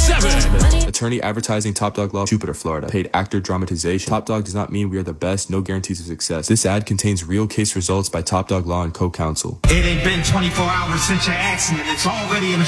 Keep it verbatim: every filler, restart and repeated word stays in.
seven. Attorney advertising Top Dog Law, Jupiter, Florida. Paid actor dramatization. Top Dog does not mean we are the best, no guarantees of success. This ad contains real case results by Top Dog Law and co-counsel. It ain't been twenty-four hours since your accident. It's already in a